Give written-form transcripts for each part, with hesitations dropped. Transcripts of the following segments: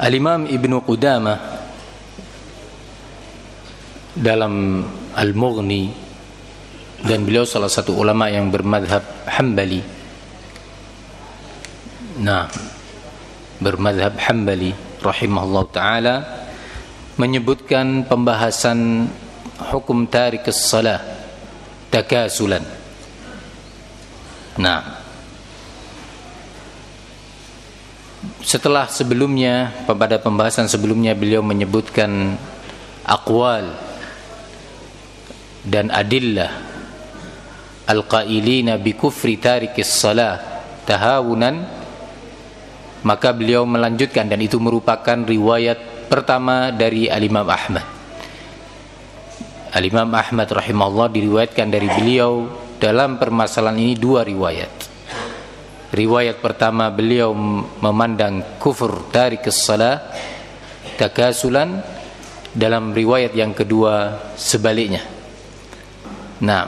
Al-Imam Ibnu Qudamah dalam Al-Mughni, dan beliau salah satu ulama yang bermadhab Hambali. Nah, bermadhab Hambali rahimahullah ta'ala, menyebutkan pembahasan hukum tarikus salah takasulan. Nah, setelah sebelumnya, pada pembahasan sebelumnya beliau menyebutkan aqwal dan adillah al-qailina bi kufri tarikis salah tahawunan, maka beliau melanjutkan, dan itu merupakan riwayat pertama dari Al-Imam Ahmad. Al-Imam Ahmad rahimahullah diriwayatkan dari beliau dalam permasalahan ini dua riwayat. Riwayat pertama beliau memandang kufur tarikus salah takasulan, dalam riwayat yang kedua sebaliknya. Nah,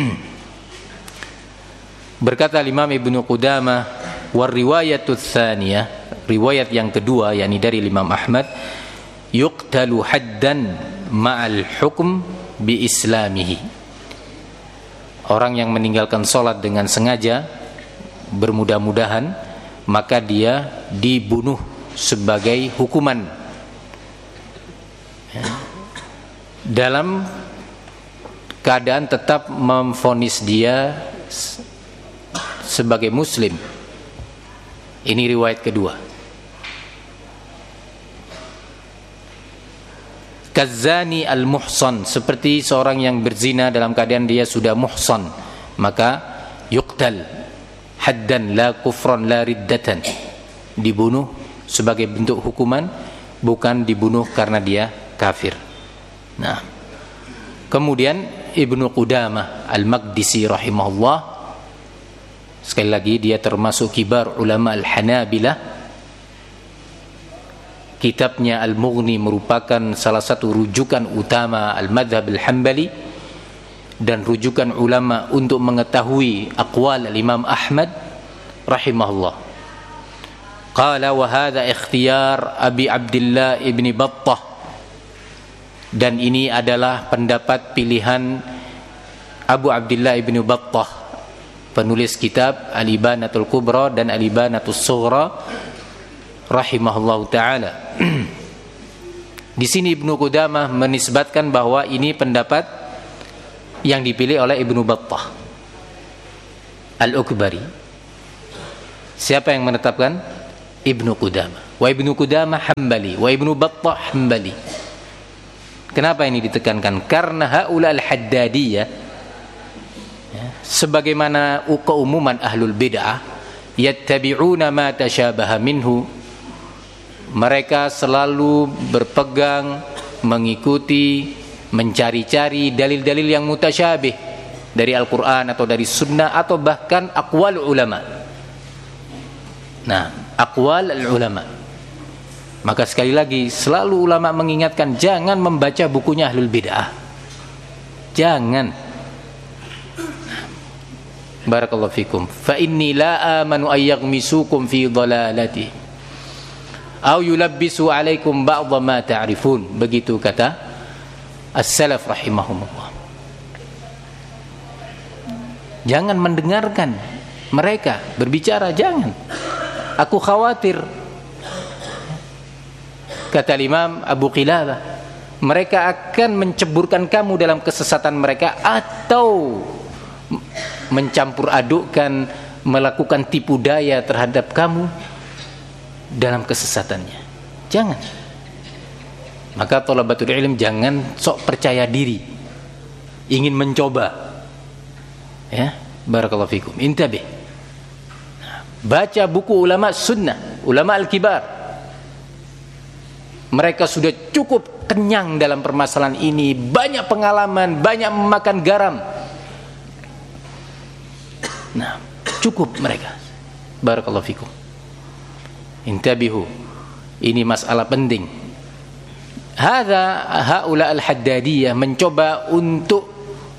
berkata Imam Ibnu Qudamah, war riwayatu tsaniyah, riwayat yang kedua yakni dari Imam Ahmad, yuqtalu haddan ma'al hukm bi islamihi. Orang yang meninggalkan salat dengan sengaja, bermudah-mudahan, maka dia dibunuh sebagai hukuman dalam keadaan tetap memvonis dia sebagai muslim. Ini riwayat kedua. Kazani al-muhsan, seperti seorang yang berzina dalam keadaan dia sudah muhsan, maka yuqtal haddan la kufran la riddatan, dibunuh sebagai bentuk hukuman, bukan dibunuh karena dia kafir. Nah, kemudian Ibnu Qudamah Al-Maqdisi rahimahullah, sekali lagi dia termasuk kibar ulama Al-Hanabilah. Kitabnya Al-Mughni merupakan salah satu rujukan utama Al-Madhab Al-Hambali dan rujukan ulama untuk mengetahui aqwal Al-Imam Ahmad rahimahullah. Qala wa hadha ikhtiyar Abi Abdullah Ibni Battah, dan ini adalah pendapat pilihan Abu Abdullah Ibni Battah, penulis kitab Al-Ibanatul Kubra dan Al-Ibanatul Sughra rahimahullah ta'ala. Di sini Ibnu Qudamah menisbatkan bahwa ini pendapat yang dipilih oleh Ibnu Battah Al-Ukbari. Siapa yang menetapkan? Ibnu Qudamah. Wa Ibnu Qudamah Hambali, wa Ibnu Battah Hambali. Kenapa ini ditekankan? Karena haula al-haddadiyah, sebagaimana keumuman ahlul bid'ah, yattabi'una ma tashabaha minhu, mereka selalu berpegang, mengikuti, mencari-cari dalil-dalil yang mutasyabih dari Al-Quran atau dari Sunnah atau bahkan aqwal ulama. Nah, aqwal ulama. Maka sekali lagi selalu ulama mengingatkan, jangan membaca bukunya ahlul bid'ah. Jangan. Barakallahu fikum. Fa inni la amanu ayyaghmisukum fi dhalalati aw yulabbisu alaikum ba'dha ma ta'rifun. Begitu kata as-salaf rahimahumullah. Jangan mendengarkan mereka berbicara, jangan. Aku khawatir, kata Imam Abu Qilabah, mereka akan menceburkan kamu dalam kesesatan mereka atau mencampur adukkan, melakukan tipu daya terhadap kamu dalam kesesatannya. Jangan. Maka thalabatul ilm jangan sok percaya diri, ingin mencoba. Ya, barakallahu fikum. Intabih. Baca buku ulama sunnah, ulama al-kibar. Mereka sudah cukup kenyang dalam permasalahan ini, banyak pengalaman, banyak memakan garam. Nah, cukup mereka. Barakallahu fikum. Intabihu. Ini masalah penting. Haula al-haddadiyah mencoba untuk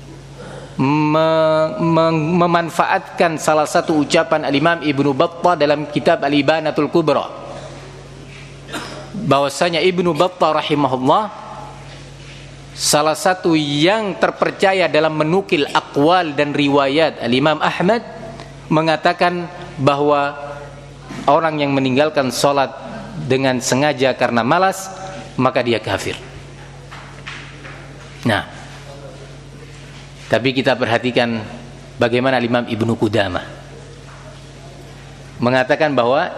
memanfaatkan salah satu ucapan Al-Imam Ibnu Battah dalam kitab Al-Ibanatul Kubra. bahwasanya Ibnu Battah rahimahullah salah satu yang terpercaya dalam menukil aqwal dan riwayat Al-Imam Ahmad mengatakan bahwa orang yang meninggalkan sholat dengan sengaja karena malas maka dia kafir. Nah, tapi kita perhatikan bagaimana Imam Ibnu Qudamah mengatakan bahwa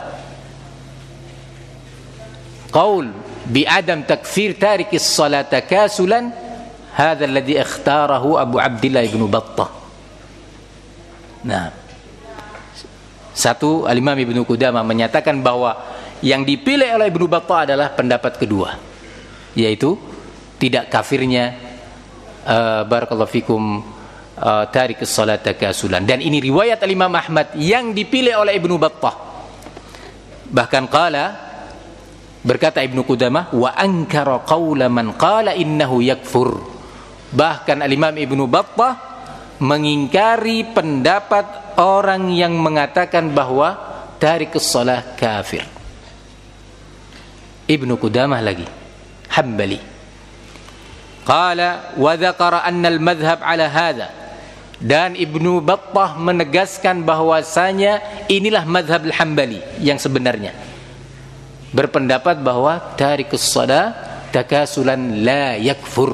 qaul bi adam takfir tarikis salat takasulan hadha alladhi ikhtarahu Abu Abdillah Ibnu Battah. Nah, satu, Al-Imam Ibnu Qudamah menyatakan bahwa yang dipilih oleh Ibnu Battah adalah pendapat kedua, yaitu tidak kafirnya barakallahu fikum tarik salat takasulan. Dan ini riwayat Al-Imam Ahmad yang dipilih oleh Ibnu Battah. Bahkan berkata Ibnu Qudamah, wa ankara qawla man qala innahu yakfur. Bahkan Al-Imam Ibnu Battah mengingkari pendapat orang yang mengatakan bahwa tarikus shalah kafir. Ibnu Qudamah lagi, Hambali. Qala wa dzakara anna al-madhhab ala hadha. Dan Ibnu Battah menegaskan bahwasanya inilah madhab al-Hambali yang sebenarnya. Berpendapat bahwa tarikus shalah takasulan la yakfur.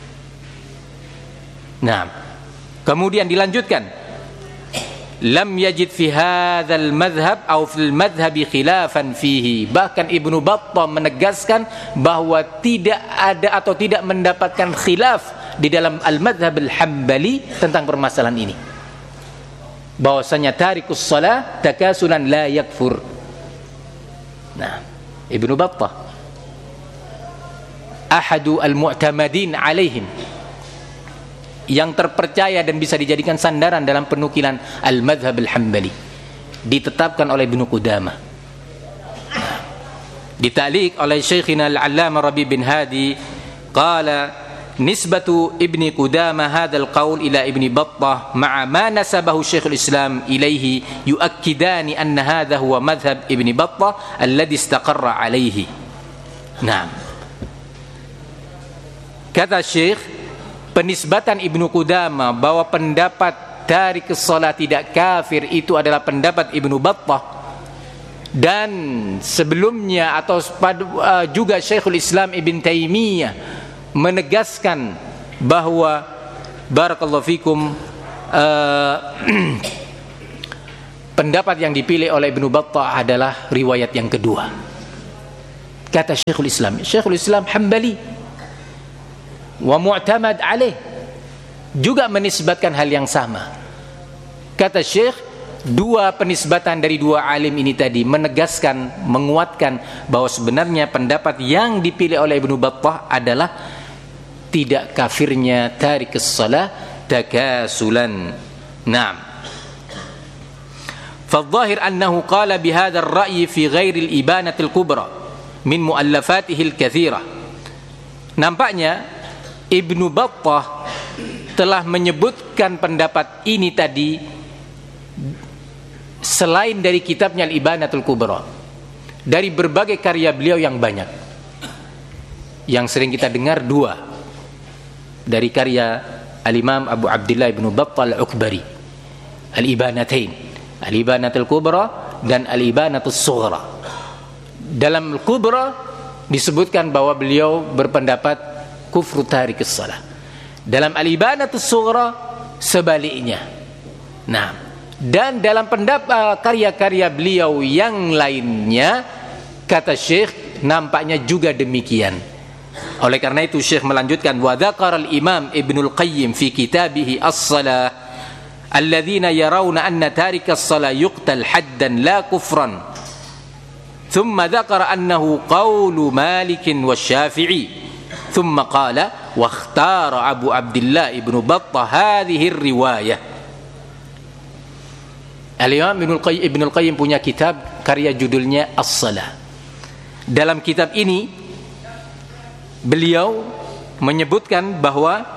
Nah, kemudian dilanjutkan, lam yajid fi hadzal madhhab aw fil madhhabi khilafan fihi. Bahkan Ibnu Battah menegaskan bahwa tidak ada atau tidak mendapatkan khilaf di dalam al-madhhab al-Hambali tentang permasalahan ini, bahwasanya tarikus shalah takasulan la yakfur. Nah, Ibnu Battah ahadu al-mu'tamadin alaihim, yang terpercaya dan bisa dijadikan sandaran dalam penukilan al-madhhab al-Hambali, ditetapkan oleh Ibnu Qudamah. Dita'liq oleh Syekhina al-Allamah Rabi bin Hadi, qala nisbatu Ibni Qudamah hadzal qaul ila Ibni Battah ma'a ma nasabahu Syekhul Islam ilaihi yuakkidani anna hadha huwa madhhab Ibni Battah alladhi istaqarra alaihi. Nah, kata Syekh, penisbatan Ibnu Qudamah bahwa pendapat tarikus shalah tidak kafir itu adalah pendapat Ibnu Battah, dan sebelumnya atau juga Syekhul Islam Ibn Taimiyah menegaskan bahwa barakallahu fikum pendapat yang dipilih oleh Ibnu Battah adalah riwayat yang kedua. Kata Syekhul Islam Hambali wa mu'tamad alaih, juga menisbatkan hal yang sama. Kata Syekh, dua penisbatan dari dua alim ini tadi menegaskan, menguatkan bahwa sebenarnya pendapat yang dipilih oleh Ibnu Battah adalah tidak kafirnya tarikus shalah takasulan. Naam. Fadh-dhahir annahu qala bihadha ar-ra'yi fi ghairi al-ibanah al-kubra min muallafatihi al-katsirah. Nampaknya Ibnu Battah telah menyebutkan pendapat ini tadi selain dari kitabnya Al-Ibanatul Kubra, dari berbagai karya beliau yang banyak. Yang sering kita dengar dua dari karya Al-Imam Abu Abdillah Ibnu Battah Al-Ukbari, Al-Ibanatain, Al-Ibanatul Kubra dan Al-Ibanatus Sughra. Dalam Al-Kubra disebutkan bahwa beliau berpendapat kufru tarikus shalah. Dalam Al-Ibanatus Sughra sebaliknya. Nah, dan dalam pendapat karya-karya beliau yang lainnya, kata Syekh, nampaknya juga demikian. Oleh karena itu Syekh melanjutkan, wa dzakara al-Imam Ibnul Qayyim fi kitabih as-shalah alladzina yarawna anna tarikas shalah yuqtal haddan la kufran, thumma dzakara annahu qawlu Malik wasy-Syafi'i, thumma qala wa ikhtara Abu Abdillah Ibnu Battah hadhihi riwayah. Al-Imam Ibnul Qayyim punya kitab karya judulnya As-Shalah. Dalam kitab ini beliau menyebutkan bahwa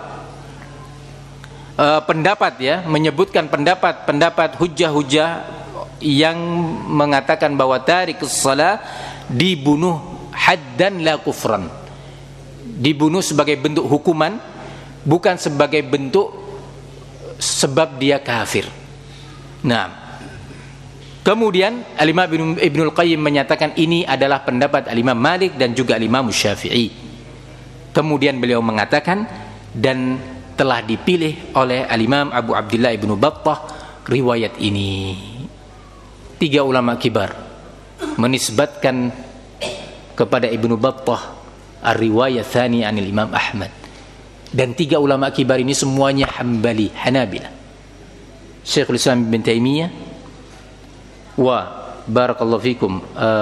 menyebutkan pendapat hujah-hujah yang mengatakan bahwa tarikus shalah dibunuh haddan la kufran. Dibunuh sebagai bentuk hukuman, bukan sebagai bentuk sebab dia kafir. Nah, kemudian Al-Imam Ibnul Qayyim menyatakan ini adalah pendapat Al-Imam Malik dan juga Al-Imam Syafi'i. Kemudian beliau mengatakan, dan telah dipilih oleh Al-Imam Abu Abdullah Ibnu Battah riwayat ini. 3 ulama kibar menisbatkan kepada Ibnu Battah ar-riwayat tsani anil Imam Ahmad. Dan 3 ulama kibar ini semuanya Hambali, Hanabilah. Syekhul Islam Ibn Taimiyah wa barakallahu fikum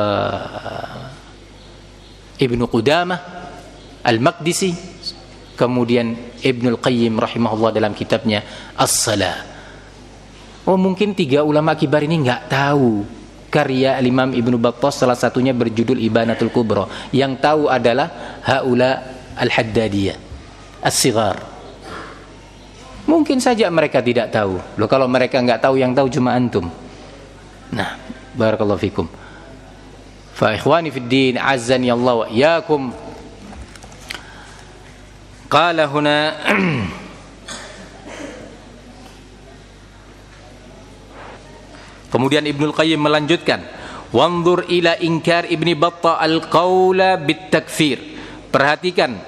Ibnu Qudamah Al-Maqdisi, kemudian Ibnul Qayyim rahimahullah dalam kitabnya As-Salah. Oh, mungkin 3 ulama kibar ini enggak tahu karya Imam Ibnu Battah, salah satunya berjudul Ibanatul Kubra. Yang tahu adalah haula al-Haddadiyah as-sighar. Mungkin saja mereka tidak tahu. Loh, kalau mereka enggak tahu, yang tahu cuma antum. Nah, barakallahu fikum. Fa ikhwani fid din, azzani Allah wa iyyakum. Qala huna Kemudian Ibnul Qayyim melanjutkan, wanzur ila inkar Ibni Battah al-qawla bit-takfir. Perhatikan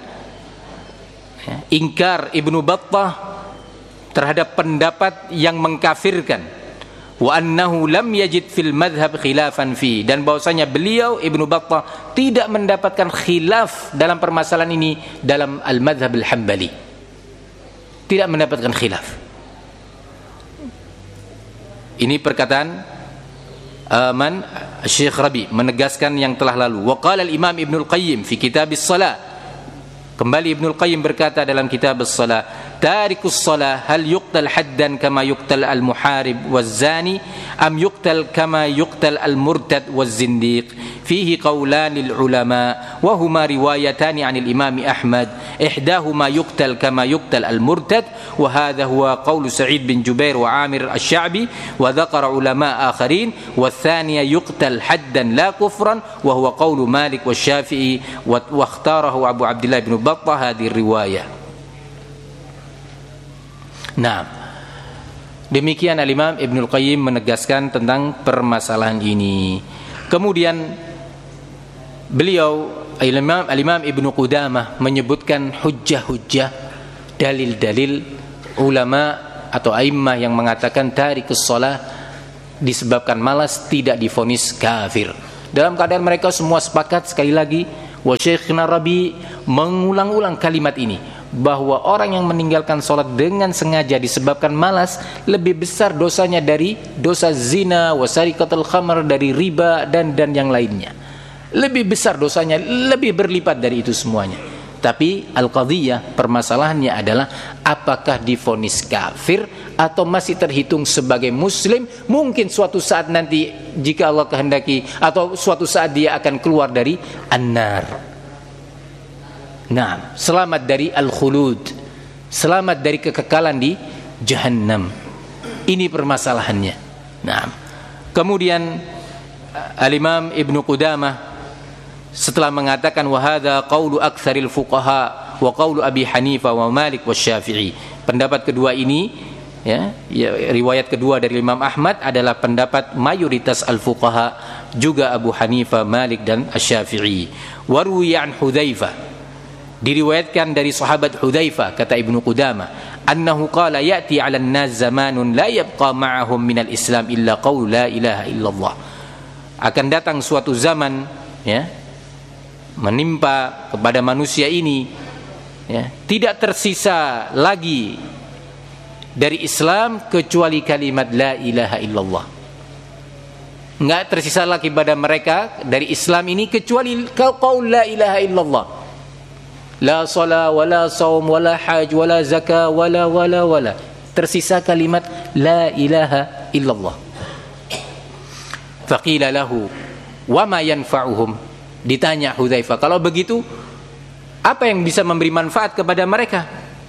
ingkar Ibnu Battah terhadap pendapat yang mengkafirkan. Wa annahu lam yajid fil madhhab khilafan fi, dan bahwasanya beliau Ibnu Battah tidak mendapatkan khilaf dalam permasalahan ini dalam al-madhhab al-Hambali. Tidak mendapatkan khilaf. Ini perkataan Syekh Rabi menegaskan yang telah lalu. Wa qala al-Imam Ibnul Qayyim fi kitab as-salah. Kembali Ibnul Qayyim berkata dalam kitab as-salah, tarikus salah hal yuqtal haddan kama yuqtal al-muharib waz-zani am yuqtal kama yuqtal al-murtad waz-zindiq. Fihi qawlan lil-ulama wa huma riwayatan 'an al-Imam Ahmad, ihdahuma yuqtal kama yuqtal al-murtad wa hadha huwa qawl Sa'id bin Jubair wa Amir asy-Sya'bi wa dzakara ulama akharin wa tsaniya yuqtal haddan la kufran wa huwa qawl Malik wa Syafi'i wa ikhtarahu Abu Abdullah bin Battah hadhihi riwayah. Nah, demikian Al-Imam Ibnul Qayyim menegaskan tentang permasalahan ini. Kemudian beliau Al-Imam Ibnu Qudamah menyebutkan hujjah-hujjah, dalil-dalil ulama atau a'immah yang mengatakan tarikus shalah disebabkan malas tidak divonis kafir. Dalam keadaan mereka semua sepakat, sekali lagi wa Syekhna Rabi mengulang-ulang kalimat ini, bahwa orang yang meninggalkan sholat dengan sengaja disebabkan malas lebih besar dosanya dari dosa zina, wasarikatul khamr, dari riba dan yang lainnya. Lebih besar dosanya, lebih berlipat dari itu semuanya. Tapi al-qadhiyah, permasalahannya adalah apakah divonis kafir atau masih terhitung sebagai muslim. Mungkin suatu saat nanti jika Allah kehendaki, atau suatu saat dia akan keluar dari an-nar. Nah, selamat dari al-khulud, selamat dari kekekalan di jahannam. Ini permasalahannya. Nah, kemudian Al-Imam Ibnu Qudamah setelah mengatakan wa hadza qaulu aktsaril fuqaha wa qaulu Abi Hanifah wa Malik wa Syafi'i. Pendapat kedua ini, riwayat kedua dari Imam Ahmad adalah pendapat mayoritas al-fuqaha, juga Abu Hanifah, Malik dan Asy-Syafi'i. Wa ruwiya an Hudzaifah, diriwayatkan dari sahabat Hudzaifah, kata Ibnu Qudamah, annahu qala ya'ti 'alan nas zamanun la yabqa ma'ahum minal Islam illa qaul la ilaha illallah. Akan datang suatu zaman, menimpa kepada manusia ini, tidak tersisa lagi dari Islam kecuali kalimat la ilaha illallah. Enggak tersisa lagi pada mereka dari Islam ini kecuali qaul la ilaha illallah. La salat wala saum wala haj wala zakah wala. Tersisa kalimat la ilaha illallah. Faqila lahu wa ma yanfa'uhum. Ditanya Hudzaifah, kalau begitu apa yang bisa memberi manfaat kepada mereka?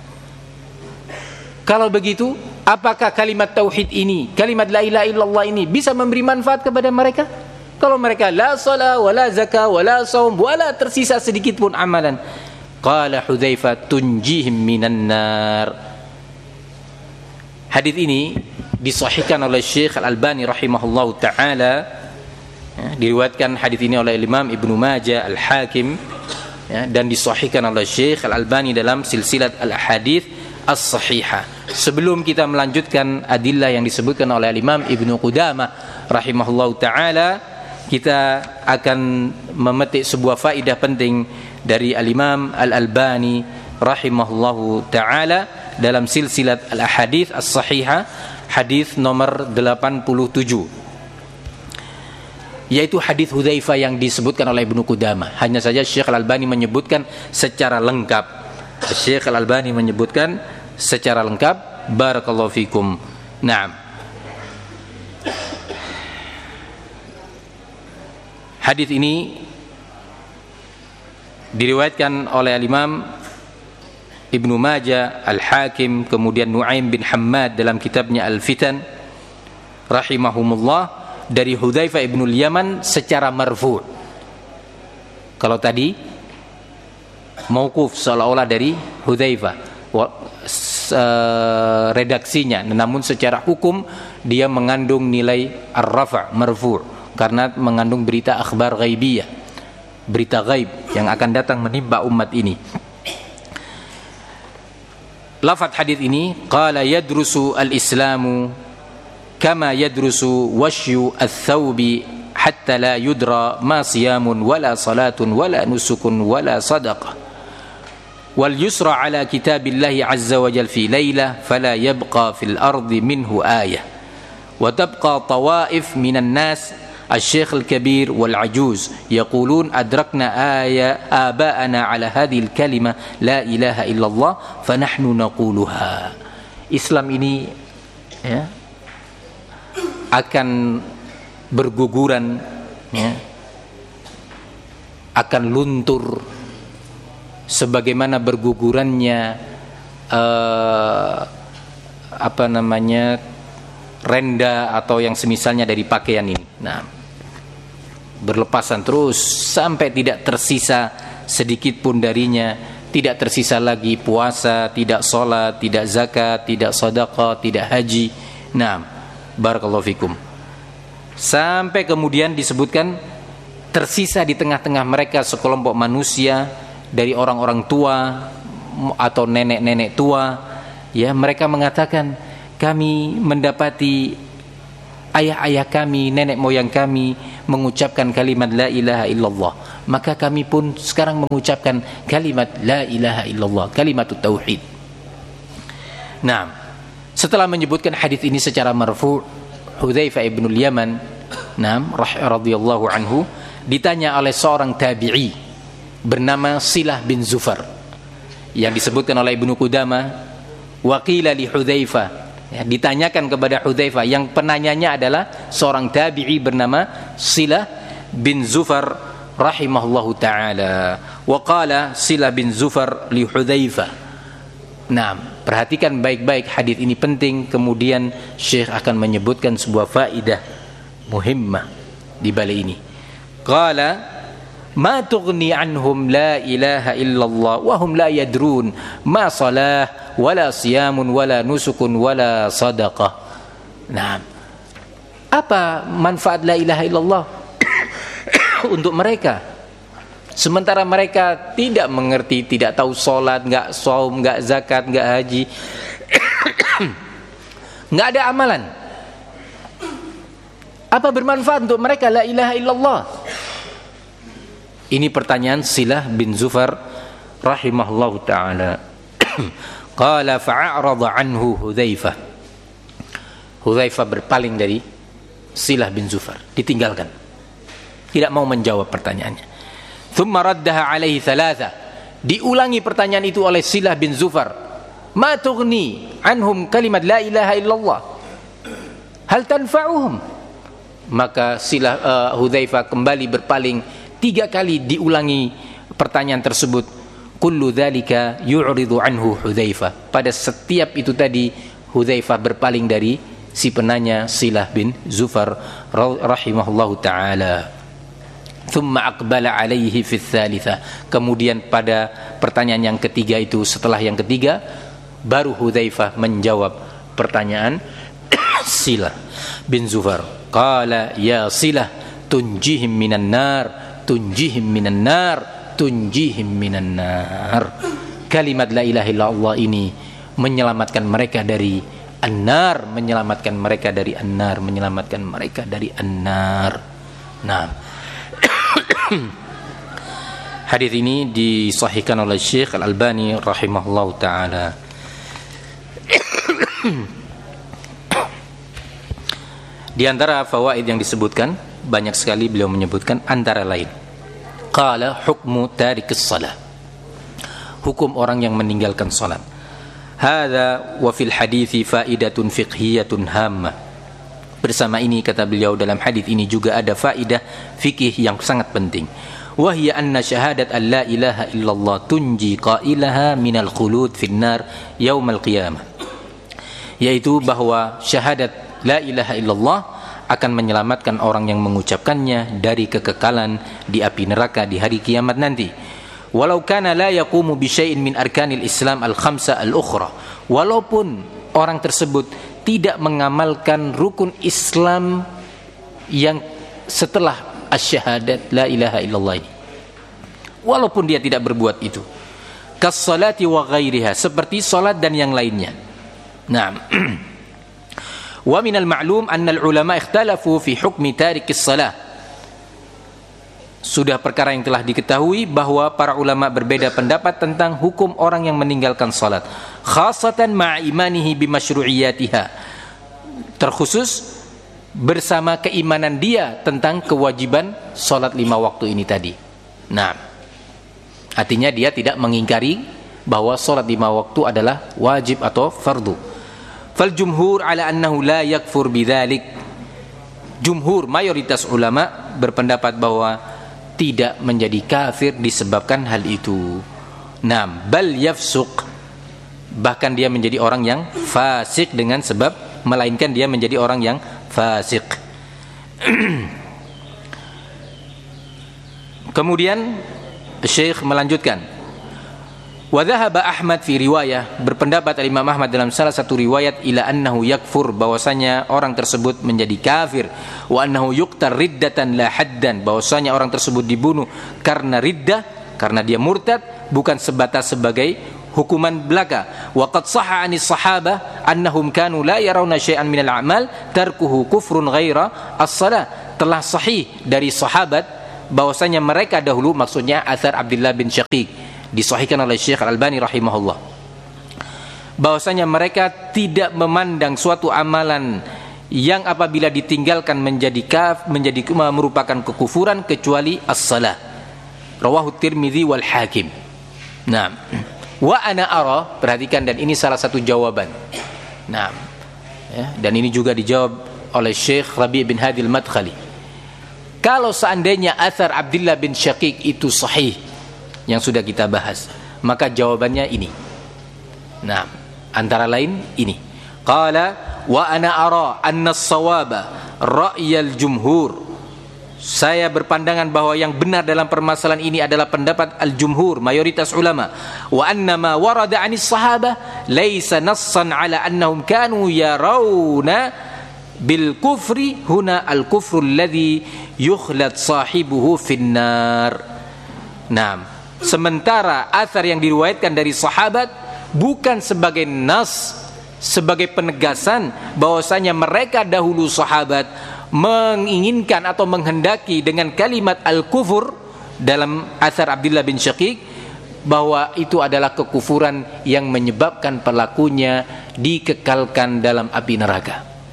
Kalau begitu, apakah kalimat tauhid ini, kalimat la ilaha illallah ini bisa memberi manfaat kepada mereka? Kalau mereka la salat wala zakah wala saum wala tersisa sedikit pun amalan. Qala Hudzaifah tunjihim minan nar. Hadis ini disahihkan oleh Syekh Al-Albani rahimahullahu taala. Diriwayatkan hadis ini oleh Imam Ibnu Majah, Al-Hakim, dan disahihkan oleh Syekh Al-Albani dalam silsilat al-ahadits as-sahihah. Sebelum kita melanjutkan adillah yang disebutkan oleh Imam Ibnu Qudamah rahimahullahu taala, kita akan memetik sebuah faedah penting dari Al-Imam Al-Albani rahimahullahu taala dalam silsilat al-ahadits as-sahihah, hadis nomor 87, yaitu hadis Hudzaifah yang disebutkan oleh Ibnu Qudamah. Hanya saja Syekh Al-Albani menyebutkan secara lengkap. Syekh Al-Albani menyebutkan secara lengkap. Barakallahu fikum. Naam. Hadis ini diriwayatkan oleh Imam Ibnu Majah, Al-Hakim, kemudian Nu'aim bin Hammad dalam kitabnya Al-Fitan rahimahumullah dari Hudzaifah ibn al-Yaman secara marfu'. Kalau tadi mauquf seolah-olah dari Hudzaifah redaksinya, namun secara hukum dia mengandung nilai ar-rafa' marfu' karena mengandung berita akhbar ghaibiyah, berita ghaib yang akan datang menimpa umat ini. Lafaz hadis ini, qala yadrusu al-islamu kama yadrusu washyu ats-tsaubi hatta la yudra ma siyamun wala salatun wala nusukun wala sadaqah wal yusra ala kitabillahi azza wa jalla fi laylah fala yabqa fil ardi minhu ayah wa tabqa tawaif minan nas الشيخ الكبير والعجوز يقولون أدركنا آباءنا على هذه الكلمة لا إله إلا الله فنحن نقولها. Islam ini akan berguguran, akan luntur sebagaimana bergugurannya renda atau yang semisalnya dari pakaian ini. Nah, berlepasan terus sampai tidak tersisa sedikit pun darinya, tidak tersisa lagi puasa, tidak sholat, tidak zakat, tidak sedekah, tidak haji. Nah, barakallahu fikum. Sampai kemudian disebutkan tersisa di tengah-tengah mereka sekelompok manusia dari orang-orang tua atau nenek-nenek tua, ya, mereka mengatakan kami mendapati ayah-ayah kami, nenek moyang kami mengucapkan kalimat la ilaha illallah, maka kami pun sekarang mengucapkan kalimat la ilaha illallah, kalimatut tauhid. Nah, setelah menyebutkan hadis ini secara marfu', Hudzaifah ibn al-Yaman radhiyallahu anhu ditanya oleh seorang tabi'i bernama Silah bin Zufar yang disebutkan oleh Ibnu Qudamah, waqila li Hudzaifah, ditanyakan kepada Hudzaifah, yang penanyanya adalah seorang tabi'i bernama Silah bin Zufar rahimahullahu taala. Wa qala Silah bin Zufar li Hudzaifah. Nah, perhatikan baik-baik hadis ini penting. Kemudian Syekh akan menyebutkan sebuah faedah muhimmah di balik ini. Qala ma tughni anhum la ilaha illallah wa hum la yadrun ma salah wala siyamun wala nusukun wala sadaqah. Nah, apa manfaat la ilaha illallah untuk mereka sementara mereka tidak mengerti, tidak tahu salat, enggak saum, enggak zakat, enggak haji, enggak ada amalan. Apa bermanfaat untuk mereka la ilaha illallah? Ini pertanyaan Silah bin Zufar rahimahullahu taala. Qala fa'arada anhu Hudzaifah. Hudzaifah berpaling dari Silah bin Zufar, ditinggalkan, tidak mau menjawab pertanyaannya. Thumma raddaha alaihi thalatha. Diulangi pertanyaan itu oleh Silah bin Zufar. Ma tughni anhum kalimat la ilaha illallah, hal tanfa'uhum? Maka Hudzaifah kembali berpaling. 3 kali diulangi pertanyaan tersebut. Kullu dzalika yu'ridu anhu Hudzaifah. Pada setiap itu tadi Hudzaifah berpaling dari si penanya Silah bin Zufar rahimahullahu taala. Thumma aqbala alaihi fi tsalitsa. Kemudian pada pertanyaan yang ketiga itu, setelah yang ketiga baru Hudzaifah menjawab pertanyaan Silah bin Zufar. Qala ya Silah tunjihim minan nar, tunjihim minan nar, tunjihim minan nar. Kalimat la ilaha illallah ini menyelamatkan mereka dari an-nar, menyelamatkan mereka dari an-nar, menyelamatkan mereka dari an-nar. Nah, hadis ini disahihkan oleh Syekh Al-Albani rahimahullahu taala. Di antara fawaid yang disebutkan, banyak sekali beliau menyebutkan, antara lain qala hukmu tarikis shalah, hukum orang yang meninggalkan salat. Hadza wa fil hadithi faidatun fiqhiyatun hammah. Bersama ini, kata beliau, dalam hadis ini juga ada faidah fikih yang sangat penting. Wa hiya anna syahadat an la ilaha illallah tunji qailaha minal khulud fin nar yaumal qiyamah. Yaitu bahwa syahadat la ilaha illallah akan menyelamatkan orang yang mengucapkannya dari kekekalan di api neraka di hari kiamat nanti. Walau kana la yaqumu bi syai'in min arkanil Islam al-khamsa al-ukhra. Walaupun orang tersebut tidak mengamalkan rukun Islam yang setelah asyhadat la ilaha illallah ini. Walaupun dia tidak berbuat itu. Kas-salati wa ghairiha, seperti salat dan yang lainnya. Naam. Wa minal ma'lum anna al-ulama ikhtalafu fi hukmi tarikis salah. Sudah perkara yang telah diketahui bahwa para ulama berbeda pendapat tentang hukum orang yang meninggalkan salat, khasatan ma'a imanihi bimasyru'iyatiha, terkhusus bersama keimanan dia tentang kewajiban salat 5 waktu ini tadi. Nah, artinya dia tidak mengingkari bahwa salat 5 waktu adalah wajib atau fardu. Fal jumhur ala annahu la yakfur bidzalik. Jumhur, mayoritas ulama berpendapat bahwa tidak menjadi kafir disebabkan hal itu. Nah, bal yafsuq, bahkan dia menjadi orang yang fasik dengan sebab, melainkan dia menjadi orang yang fasik. Kemudian Syekh melanjutkan, wa dhahaba Ahmad fi riwayah, berpendapat Imam Ahmad dalam salah satu riwayat, ila annahu yakfur, bahwasanya orang tersebut menjadi kafir, wa annahu yuqtar riddatan la haddan, bahwasanya orang tersebut dibunuh karena riddah, karena dia murtad, bukan sebatas sebagai hukuman belaka. Wa qad sahha 'anis sahabah annahum kanu la yarawna syai'an minal a'mal tarkuhu kufrun ghaira as-shalah. Telah sahih dari sahabat bahwasanya mereka dahulu, maksudnya athar Abdullah bin Syaqiq, disahihkan oleh Syekh Al-Albani rahimahullah, bahwasanya mereka tidak memandang suatu amalan yang apabila ditinggalkan menjadi merupakan kekufuran kecuali as-salah. Rawahu Tirmidzi wal Hakim. Nah, wa ana ara, perhatikan, dan ini salah satu jawaban. Nah, ya, dan ini juga dijawab oleh Syekh Rabi' bin Hadi al-Madkhali. Kalau seandainya athar Abdullah bin Syaqiq itu sahih yang sudah kita bahas, maka jawabannya ini. Nah, antara lain ini. Qala wa ana ara anna as-sawaba ra'yal jumhur. Saya berpandangan bahwa yang benar dalam permasalahan ini adalah pendapat al-jumhur, mayoritas ulama. Wa anna ma warada 'anis sahabah laisa nassan 'ala annahum kanu yarawna bil kufri huna al-kufru alladhi yukhlad sahibuhu fin-nar. Nah, sementara athar yang diriwayatkan dari sahabat bukan sebagai nas, sebagai penegasan bahwasanya mereka dahulu sahabat menginginkan atau menghendaki dengan kalimat al-kufur dalam athar Abdullah bin Syaqiq, bahwa itu adalah kekufuran yang menyebabkan pelakunya dikekalkan dalam api neraka.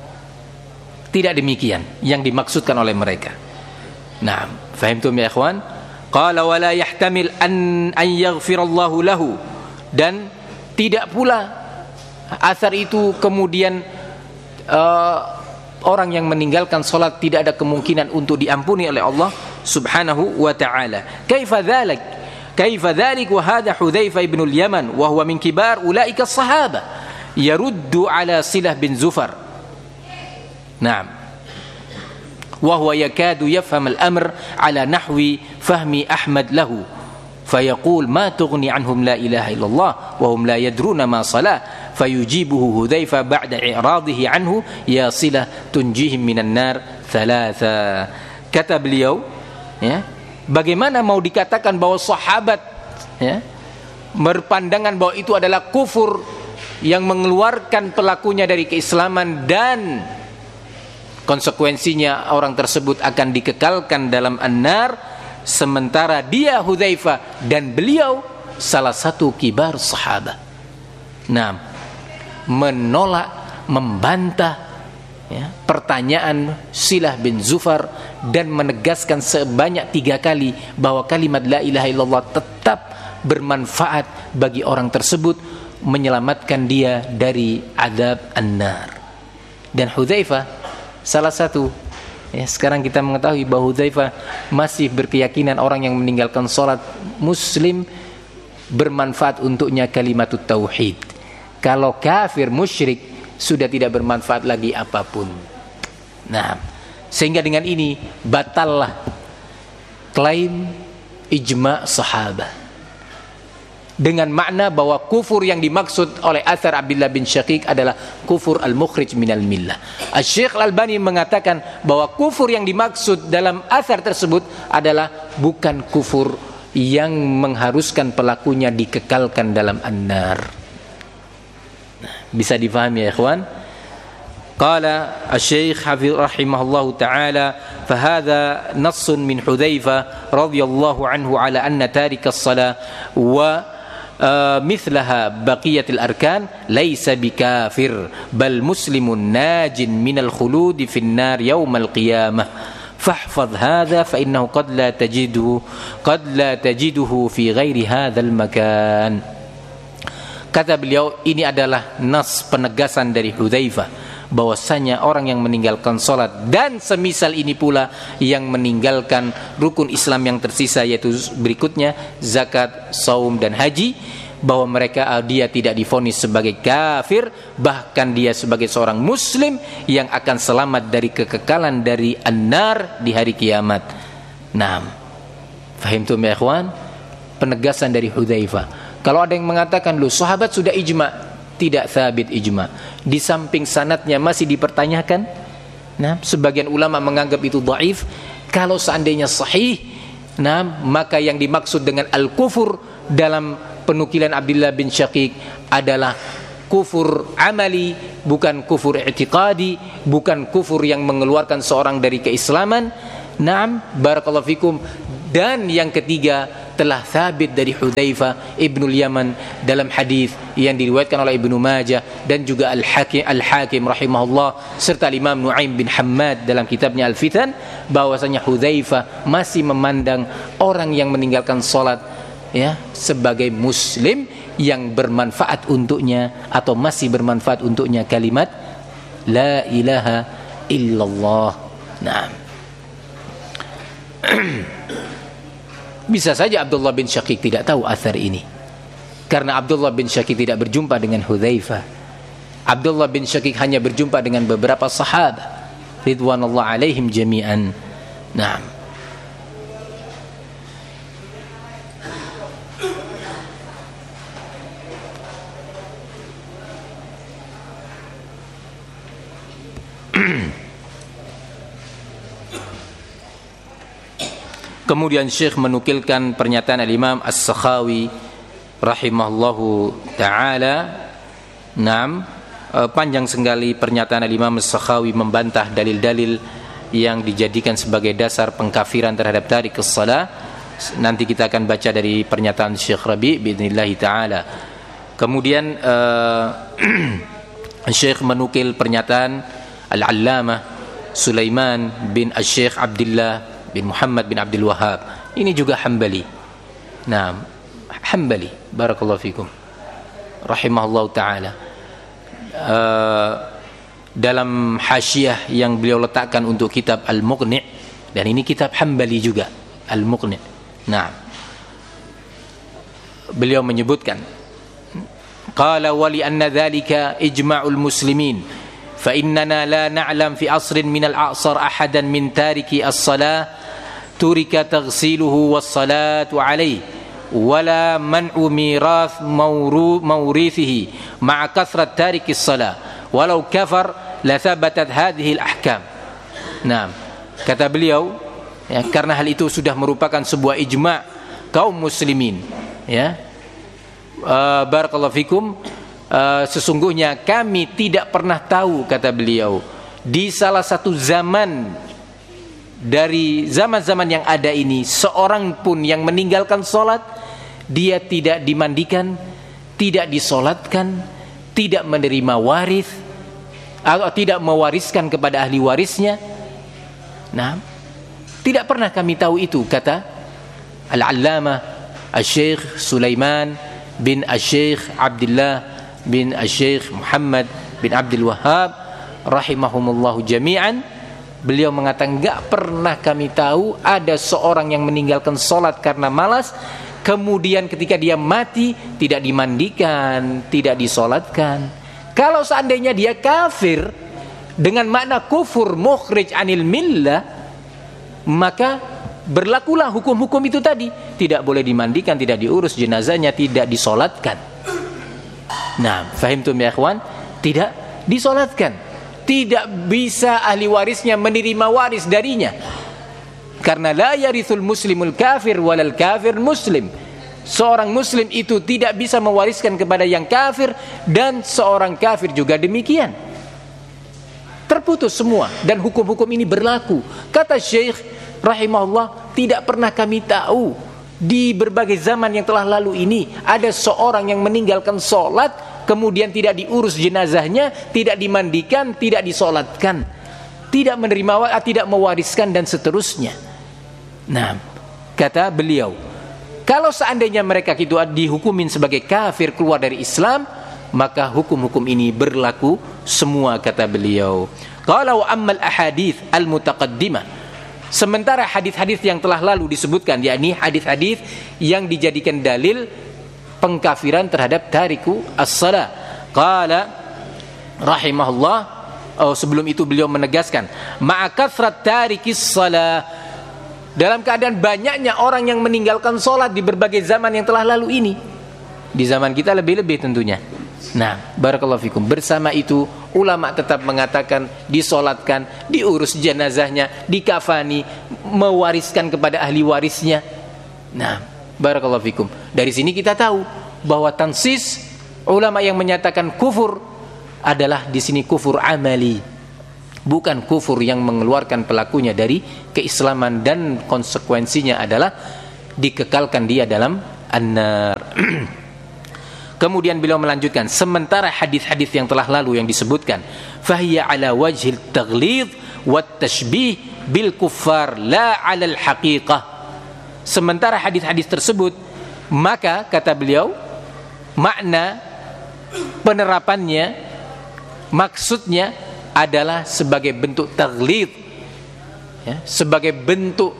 Tidak demikian yang dimaksudkan oleh mereka. Nah, fahimtum ya ikhwan? Qala wa la yahtamil an yaghfirallahu lahu, dan tidak pula athar itu kemudian orang yang meninggalkan salat tidak ada kemungkinan untuk diampuni oleh Allah Subhanahu wa ta'ala. Kaifa dzalik? Kaifa dzalik wa hadha Hudzaifah ibn al-Yaman wa huwa min kibar ulaika as-sahabah yaruddu ala Silah bin Zufar. Naam. Wa huwa yakadu yafham al-amr ala nahwi fahmi Ahmad lahu. Fayaqul ma tughni anhum la ilaha illallah wa hum la yadruna ma salah. Fayujibuhu Hudzaifah ba'da i'radihi anhu ya silah tunjihim minan nar thalatha. Kata beliau, ya, bagaimana mau dikatakan bahwa sahabat, ya, berpandangan bahwa itu adalah kufur yang mengeluarkan pelakunya dari keislaman dan konsekuensinya orang tersebut akan dikekalkan dalam an-nar, sementara dia Hudzaifah dan beliau salah satu kibar sahabat. Nah, menolak, membantah, ya, pertanyaan Silah bin Zufar dan menegaskan sebanyak 3 kali bahwa kalimat la ilaha illallah tetap bermanfaat bagi orang tersebut, menyelamatkan dia dari azab an-nar. Dan Hudzaifah salah satu, ya, sekarang kita mengetahui bahwa Hudzaifah masih berkeyakinan orang yang meninggalkan salat muslim bermanfaat untuknya kalimatut tauhid. Kalau kafir musyrik sudah tidak bermanfaat lagi apapun. Nah, sehingga dengan ini batallah klaim ijma' sahabat, dengan makna bahwa kufur yang dimaksud oleh athar Abdullah bin Syaqiq adalah kufur al-mukhrij minal millah. Asy-Syaikh Al-Albani mengatakan bahwa kufur yang dimaksud dalam athar tersebut adalah bukan kufur yang mengharuskan pelakunya dikekalkan dalam an-nar. Bisa difahami ya ikhwan? Qala Asy-Syaikh Hafiz rahimahullahu taala, fa hadza nassun min Hudzaifah radhiyallahu anhu ala anna tarika as-shalah wa mithlaha baqiyatil arkan laysa bikafir bal muslimun najin minal khuludi fin nar yaumal qiyamah. Fahfadh hadza fa innahu qad la tajiduhu fi ghairi hadzal makan. Kata beliau, ini adalah nas penegasan dari Hudzaifah bahwasanya orang yang meninggalkan salat dan semisal ini pula yang meninggalkan rukun Islam yang tersisa, yaitu berikutnya zakat, saum dan haji, bahwa dia tidak divonis sebagai kafir, bahkan dia sebagai seorang muslim yang akan selamat dari kekekalan dari an-nar di hari kiamat. Naam. Fahimtum ya ikhwan? Penegasan dari Hudzaifah. Kalau ada yang mengatakan, loh sahabat sudah ijma', tidak sabit ijma'. Di samping sanadnya masih dipertanyakan. Nah, sebagian ulama menganggap itu dhaif. Kalau seandainya sahih, nah, maka yang dimaksud dengan al-kufur dalam penukilan Abdullah bin Syaqiq adalah kufur amali, bukan kufur i'tiqadi, bukan kufur yang mengeluarkan seorang dari keislaman. Naam, barakallahu fikum. Dan yang ketiga, telah sabit dari Hudzaifah Ibnul Yaman dalam hadis yang diriwayatkan oleh Ibnu Majah dan juga Al-Hakim rahimahullah serta Imam Nu'aim bin Hammad dalam kitabnya Al-Fitan, bahwasanya Hudzaifah masih memandang orang yang meninggalkan salat, ya, sebagai muslim yang bermanfaat untuknya atau masih bermanfaat untuknya kalimat la ilaha illallah. Nah, bisa saja Abdullah bin Syaqiq tidak tahu athar ini, karena Abdullah bin Syaqiq tidak berjumpa dengan Hudzaifah. Abdullah bin Syaqiq hanya berjumpa dengan beberapa sahabat ridwanullah alaihim jami'an. Naam. Kemudian Syekh menukilkan pernyataan Al-Imam As-Sakhawi rahimahullahu ta'ala. Naam, panjang sekali pernyataan Al-Imam As-Sakhawi membantah dalil-dalil yang dijadikan sebagai dasar pengkafiran terhadap tarik as-salah. Nanti kita akan baca dari pernyataan Syekh Rabi' biidznillah ta'ala. Kemudian Syekh menukil pernyataan Al-Allamah Sulaiman bin Asy-Syaikh Abdullah bin Muhammad bin Abdul Wahhab. Ini juga Hambali. Nah, Hambali, barakallahu fikum, rahimahullahu ta'ala. Dalam hasyiah yang beliau letakkan untuk kitab Al-Muqni', dan ini kitab Hambali juga, Al-Muqni'. Nah, beliau menyebutkan, qala wa li anna dzalika ijma'ul muslimin fa innana la na'lam fi asrin min al-a'sar ahadan min tariki as-salah turika taghsiluhu was-salatu alayhi wala man'u mirath mawrithihi ma'a kathrat tariki as-salah walau kafar la thabatat hadhihi al-ahkam. Nah, kata beliau, ya, karena hal itu sudah merupakan sebuah ijma' kaum muslimin, ya. Barakallahu fikum, sesungguhnya kami tidak pernah tahu, kata beliau, di salah satu zaman dari zaman-zaman yang ada ini, seorang pun yang meninggalkan sholat, dia tidak dimandikan, tidak disolatkan, tidak menerima waris, atau tidak mewariskan kepada ahli warisnya. Nah, tidak pernah kami tahu itu, kata Al-Allamah Al-Syekh Sulaiman bin Al-Syekh Abdullah bin Al-Syekh Muhammad bin Abdul Wahhab rahimahumullahu jami'an. Beliau mengatakan, enggak pernah kami tahu ada seorang yang meninggalkan sholat karena malas, kemudian ketika dia mati tidak dimandikan, tidak disolatkan. Kalau seandainya dia kafir dengan makna kufur mukhrij anil millah, maka berlakulah hukum-hukum itu tadi. Tidak boleh dimandikan, tidak diurus jenazahnya, tidak disolatkan. Nah, fahimtum ya ikhwan? Tidak disolatkan, tidak bisa ahli warisnya menerima waris darinya, karena la yarithul muslimul kafir walal kafir muslim. Seorang muslim itu tidak bisa mewariskan kepada yang kafir, dan seorang kafir juga demikian. Terputus semua, dan hukum-hukum ini berlaku. Kata Syekh rahimahullah, tidak pernah kami tahu di berbagai zaman yang telah lalu ini ada seorang yang meninggalkan sholat, kemudian tidak diurus jenazahnya, tidak dimandikan, tidak disolatkan, tidak menerima, tidak mewariskan, dan seterusnya. Nah, kata beliau, kalau seandainya mereka itu dihukumin sebagai kafir, keluar dari Islam, maka hukum-hukum ini berlaku semua, kata beliau. Kalau ammal ahadits al-mutaqaddimah, sementara hadis-hadis yang telah lalu disebutkan, yakni hadis-hadis yang dijadikan dalil pengkafiran terhadap tariku as-salah. Qala rahimahullah, sebelum itu beliau menegaskan, ma'a kathrat tarikis salah, dalam keadaan banyaknya orang yang meninggalkan sholat di berbagai zaman yang telah lalu ini. Di zaman kita lebih-lebih tentunya. Nah, barakallahu fikum. Bersama itu ulama tetap mengatakan disolatkan, diurus jenazahnya, dikafani, mewariskan kepada ahli warisnya. Nah, barakallahu fikum. Dari sini kita tahu bahwa tansis ulama yang menyatakan kufur adalah di sini kufur amali, bukan kufur yang mengeluarkan pelakunya dari keislaman, dan konsekuensinya adalah dikekalkan dia dalam an-nar. Kemudian beliau melanjutkan, sementara hadis-hadis yang telah lalu yang disebutkan, fahiya ala wajhil taghlidh wat tashbih bil kuffar la ala al haqiqah. Sementara hadis-hadis tersebut, maka kata beliau, makna penerapannya, maksudnya adalah sebagai bentuk taghlidh, ya, sebagai bentuk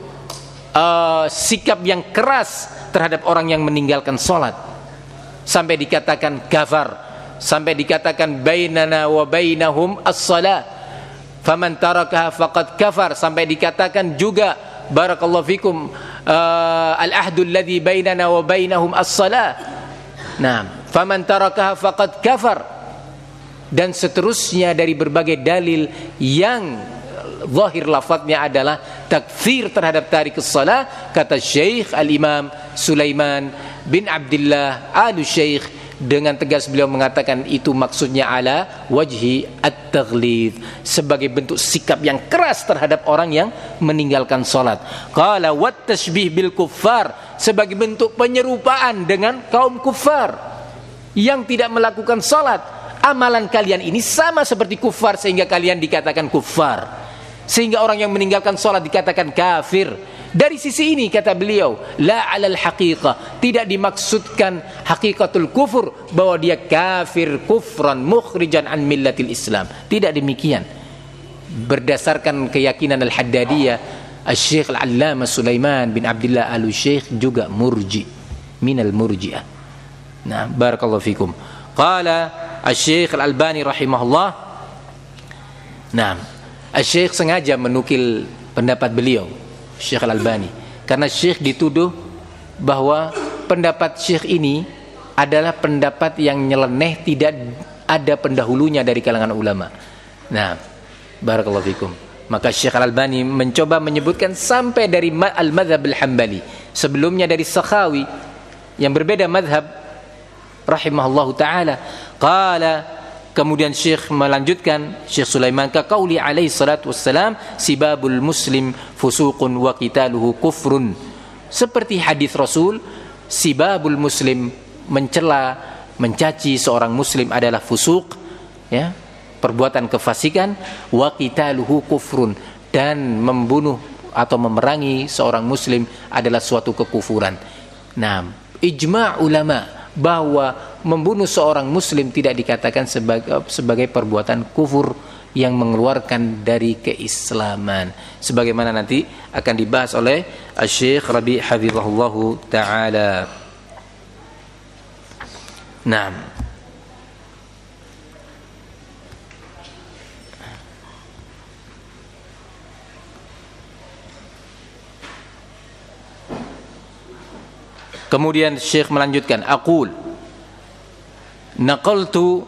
sikap yang keras terhadap orang yang meninggalkan sholat, sampai dikatakan kafar, sampai dikatakan bainana wa bainahum as-salah faman tarakaha faqad kafar, sampai dikatakan juga barakallahu fikum al-ahdu alladhi bainana wa bainahum as-salah, nah faman tarakaha faqad kafar, dan seterusnya dari berbagai dalil yang zahir lafadznya adalah takfir terhadap tarikus salah. Kata Syekh Al-Imam Sulaiman bin Abdullah Al-Syekh, dengan tegas beliau mengatakan itu maksudnya ala wajhi at-taghlidh, sebagai bentuk sikap yang keras terhadap orang yang meninggalkan salat. Qala wat tashbih bil kuffar, sebagai bentuk penyerupaan dengan kaum kufar yang tidak melakukan salat. Amalan kalian ini sama seperti kufar sehingga kalian dikatakan kufar, sehingga orang yang meninggalkan salat dikatakan kafir. Dari sisi ini kata beliau, la alal haqiqah, tidak dimaksudkan hakikatul kufur, bahwa dia kafir kufran mukhrijan an millatil Islam, tidak demikian. Berdasarkan keyakinan Al-Haddadiyah, Al-Syekh Al-Allamah Sulaiman bin Abdullah Al-Syekh juga murji, minal murji'ah. Nah, barakallahu fikum. Qala Al-Syekh Al-Albani rahimahullah, Nah, Syekh sengaja menukil pendapat beliau, Syekh Al-Albani, karena Syekh dituduh bahwa pendapat Syekh ini adalah pendapat yang nyeleneh, tidak ada pendahulunya dari kalangan ulama. Nah, barakallahu fikum. Maka Syekh Al-Albani mencoba menyebutkan sampai dari Al-Madhab Al-Hambali, sebelumnya dari Sakhawi yang berbeda madhab rahimahullahu ta'ala. Qala, kemudian Syekh melanjutkan, Syekh Sulaiman, ka qauli alaihi salatu wassalam, sibabul muslim fusuqun wa qitaluhu kufrun. Seperti hadis Rasul, sibabul muslim, mencela, mencaci seorang muslim adalah fusuq, ya, perbuatan kefasikan, wa qitaluhu kufrun, dan membunuh atau memerangi seorang muslim adalah suatu kekufuran. Nah, ijma' ulama bahwa membunuh seorang muslim tidak dikatakan sebagai perbuatan kufur yang mengeluarkan dari keislaman, sebagaimana nanti akan dibahas oleh Syekh Rabi' hafizahullahu taala. Nah, kemudian Syekh melanjutkan, aqul naqaltu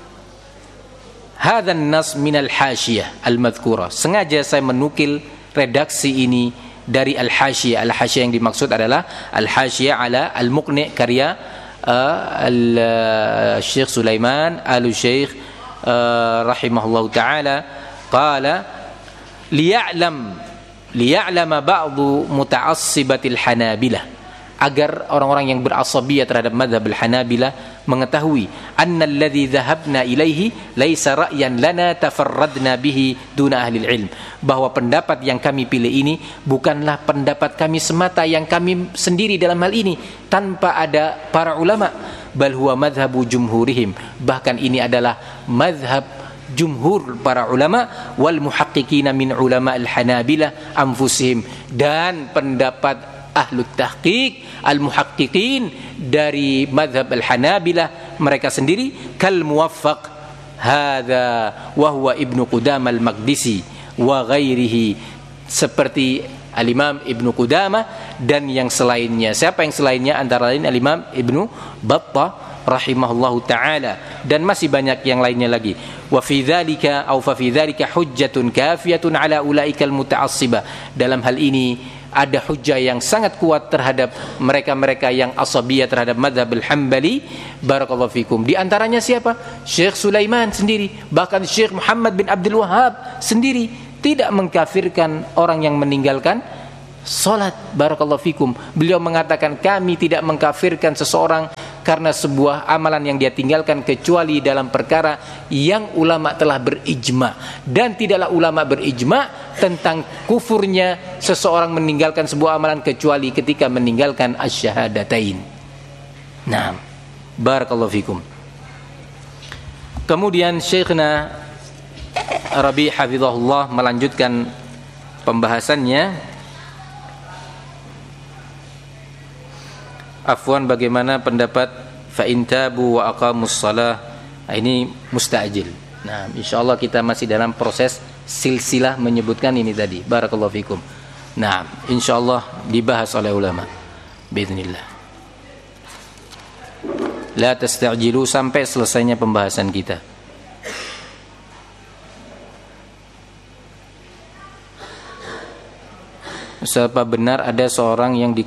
hadzal nas min al-hasyiyah al-madhkurah. Sengaja saya menukil redaksi ini dari al-hasyiyah. Al-hasyiyah yang dimaksud adalah al-hasyiyah ala al-muqni' karya Syekh Sulaiman al-Syekh rahimahullahu taala. Qala liya'lama ba'du muta'assibatil hanabilah, agar orang-orang yang berasabiyah terhadap mazhab al-Hanabilah mengetahui annal ladzi dhahabna ilaihi laisa ra'yan lana tafarradna bihi duna ahli ilm, bahwa pendapat yang kami pilih ini bukanlah pendapat kami semata yang kami sendiri dalam hal ini tanpa ada para ulama, bal huwa madhhabu jumhurihim, bahkan ini adalah mazhab jumhur para ulama, wal muhaqqiqina min ulama al-Hanabilah anfusihim, dan pendapat ahlu tahqiq al-muhaqqiqin dari madhab al-Hanabilah mereka sendiri, kal muwaffaq hadza wa huwa Ibnu Qudamah al-Maqdisi wa ghairihi, seperti al-Imam Ibnu Qudamah dan yang selainnya. Siapa yang selainnya? Antara lain al-Imam Ibnu Battah rahimahullahu taala, dan masih banyak yang lainnya lagi. Wa fi dzalika aw fa fi dzalika hujjatun kafiyatun ala ulaikal muta'assibah, dalam hal ini ada hujjah yang sangat kuat terhadap mereka-mereka yang asabiyah terhadap mazhab al-Hambali. Barakallahu fikum. Di antaranya siapa? Syekh Sulaiman sendiri, bahkan Syekh Muhammad bin Abdul Wahhab sendiri tidak mengkafirkan orang yang meninggalkan salat. Barakallahu fikum. Beliau mengatakan, kami tidak mengkafirkan seseorang karena sebuah amalan yang dia tinggalkan, kecuali dalam perkara yang ulama telah berijma, dan tidaklah ulama berijma tentang kufurnya seseorang meninggalkan sebuah amalan kecuali ketika meninggalkan asyhadatain. Nah, barakallahu fikum. Kemudian Syekhna Rabi' hafizahullah melanjutkan pembahasannya. Afwan, bagaimana pendapat fa in tabu wa aqamus shalah? Ini musta'jil. Nah, insyaallah kita masih dalam proses silsilah menyebutkan ini tadi. Barakallahu fikum. Nah, insyaallah dibahas oleh ulama باذنillah. La tasta'jilu, sampai selesainya pembahasan kita. Siapa benar ada seorang yang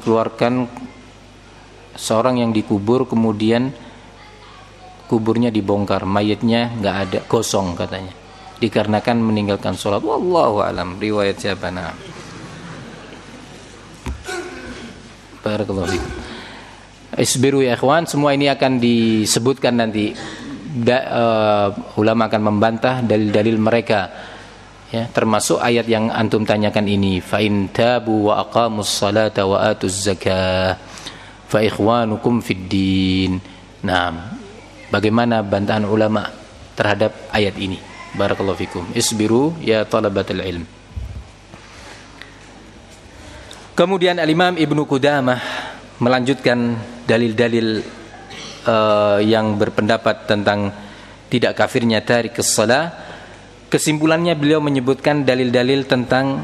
dikubur kemudian kuburnya dibongkar, mayatnya nggak ada, kosong katanya, dikarenakan meninggalkan sholat? Wallahu alam. Riwayat siapa? Nah, barakallahu fikum. Isbiru ya ikhwan, semua ini akan disebutkan nanti. Ulama akan membantah dalil-dalil mereka, ya, termasuk ayat yang antum tanyakan ini, fa in tabu wa aqamus salata wa atuz zakah fa ikhwanukum fid din. Nah, bagaimana bantahan ulama terhadap ayat ini? Barakallahu fikum. Isbiru ya talabatul ilm. Kemudian al-Imam Ibnu Qudamah melanjutkan dalil-dalil yang berpendapat tentang tidak kafirnya tarikus shalah. Kesimpulannya beliau menyebutkan dalil-dalil tentang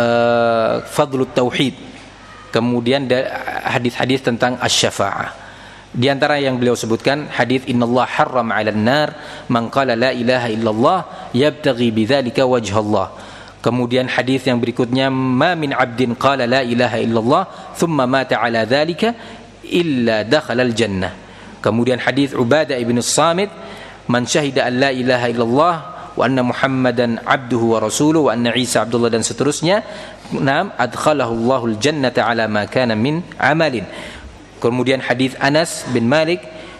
fadlut tauhid, kemudian hadis-hadis tentang asy-syafa'ah. Di antara yang beliau sebutkan hadis innallaha harrama 'alan nar man qala la ilaha illallah yabtaghi bidzalika wajhallah. Kemudian hadis yang berikutnya ma min 'abdin qala la ilaha illallah thumma mata 'ala dzalika illa dakhala al-jannah. Kemudian hadis Ubadah ibn Samit man syahida an la ilaha illallah wa anna Muhammadan 'abduhu wa rasuluhu wa anna Isa 'abdullah dan seterusnya, nam adkhalahu Allahul jannata 'ala ma kana min 'amalin. Kemudian hadis Anas bin Malik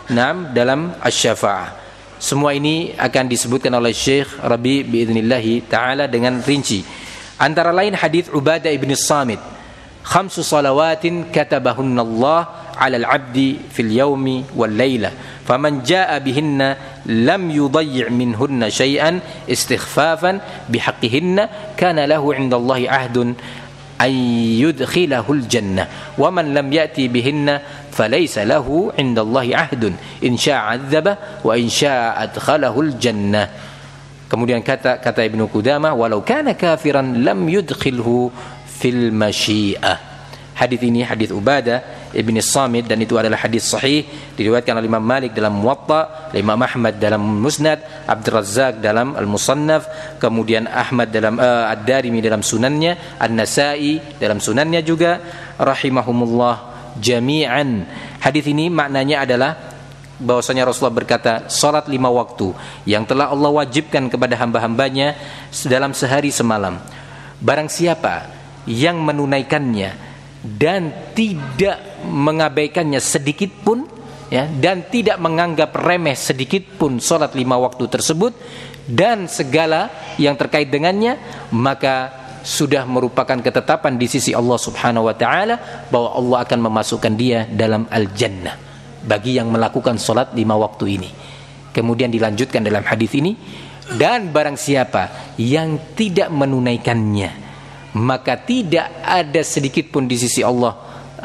dalam asy-syafa'ah. Semua ini akan disebutkan oleh Syekh Rabi biidznillah taala dengan rinci. Antara lain hadis Ubadah ibn Samit, khamsu salawatin katabahunna Allah 'ala al-'abdi fil yawmi wal laila faman jaa'a bihinna lam yudayyi' minhunna syai'an istighfafan bihaqqihinna kana lahu 'inda Allahi 'ahdun ay yudkhilahul jannah wa man lam ya'ti bihinna falaysa lahu 'indallahi 'ahdun in syaa'a 'adzaba wa in syaa'a adkhalahul jannah. Kemudian kata Ibnu Qudamah walau kana kafiran lam yudkhilhu fil masyiah. Hadis ini hadis Ubadah ibn Samit dan itu adalah hadis sahih, diriwayatkan oleh Imam Malik dalam Muwatta, Imam Ahmad dalam Musnad, Abdul Razzaq dalam Al-Musannaf, kemudian Ahmad dalam Ad-Darimi dalam Sunannya, An-Nasa'i dalam Sunannya juga, rahimahumullah jami'an. Hadis ini maknanya adalah bahwasanya Rasulullah berkata, salat 5 waktu yang telah Allah wajibkan kepada hamba-hambanya dalam sehari semalam, barang siapa yang menunaikannya dan tidak mengabaikannya sedikit pun, ya, dan tidak menganggap remeh sedikit pun salat 5 waktu tersebut dan segala yang terkait dengannya, maka sudah merupakan ketetapan di sisi Allah Subhanahu wa taala bahwa Allah akan memasukkan dia dalam al-jannah bagi yang melakukan salat 5 waktu ini. Kemudian dilanjutkan dalam hadis ini, dan barang siapa yang tidak menunaikannya maka tidak ada sedikit pun di sisi Allah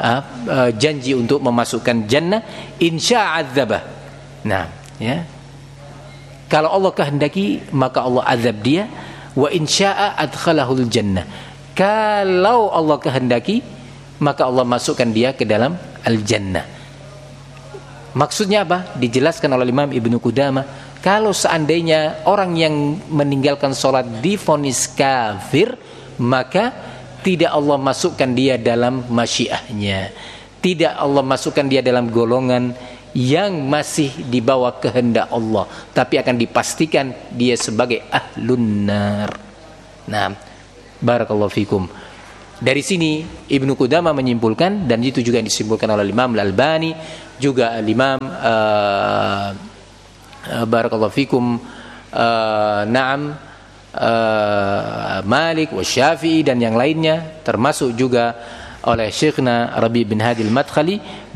janji untuk memasukkan jannah insya adzabah. Nah, ya. Kalau Allah kehendaki maka Allah azab dia, wa insya'a adkhalahul jannah. Kalau Allah kehendaki maka Allah masukkan dia ke dalam al-jannah. Maksudnya apa? Dijelaskan oleh Imam Ibnu Qudamah, kalau seandainya orang yang meninggalkan salat divonis kafir, maka tidak Allah masukkan dia dalam masyiahnya, tidak Allah masukkan dia dalam golongan yang masih di bawah kehendak Allah, tapi akan dipastikan dia sebagai ahlun nar. Nah, barakallahu fikum. Dari sini Ibnu Qudamah menyimpulkan, dan itu juga disimpulkan oleh Imam Al-Albani, juga Imam barakallahu fikum Malik wa Syafi'i dan yang lainnya, termasuk juga oleh Syekhna Rabi bin Hadi al-Madkhali,